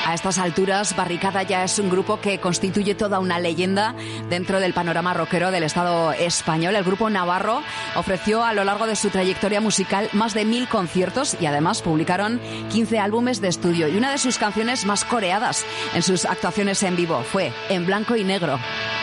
A estas alturas, Barricada ya es un grupo que constituye toda una leyenda dentro del panorama rockero del Estado español. El grupo navarro ofreció a lo largo de su trayectoria musical más de 1000 conciertos y además publicaron 15 álbumes de estudio. Y una de sus canciones más coreadas en sus actuaciones en vivo fue En Blanco y Negro.